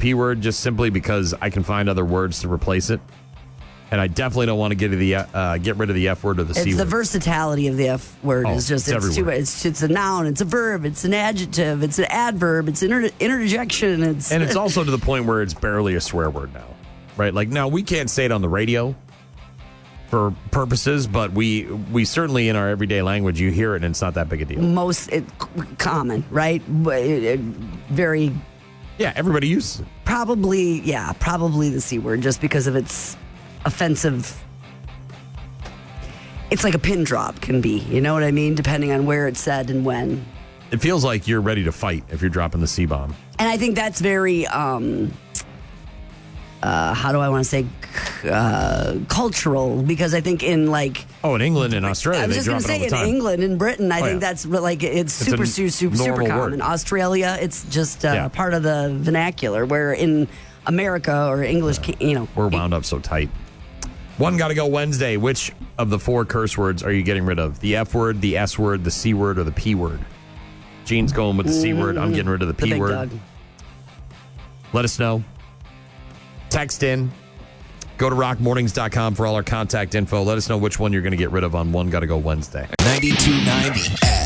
P word just simply because I can find other words to replace it. And I definitely don't want to get rid of the F word or the C word. The versatility of the F word is just it's a noun, it's a verb, it's an adjective, it's an adverb, it's an interjection. And it's also to the point where it's barely a swear word now, right? Like now we can't say it on the radio for purposes, but we certainly in our everyday language you hear it and it's not that big a deal. Common, right? Very. Yeah, everybody uses it. Probably the C word just because of its offensive. It's like a pin drop can be, you know what I mean? Depending on where it's said and when. It feels like you're ready to fight if you're dropping the C-bomb. And I think that's very, how do I want to say, cultural, because I think in like... Oh, in England and Australia, they drop it all the time. I was just going to say, in England and Britain, I think that's like, it's super common. Word. Australia, it's just part of the vernacular, where in America or English, we're wound up so tight. One Gotta Go Wednesday. Which of the 4 curse words are you getting rid of? The F word, the S word, the C word, or the P word? Gene's going with the C word. I'm getting rid of the P word. Dog. Let us know. Text in. Go to rockmornings.com for all our contact info. Let us know which one you're going to get rid of on One Gotta Go Wednesday. 92.90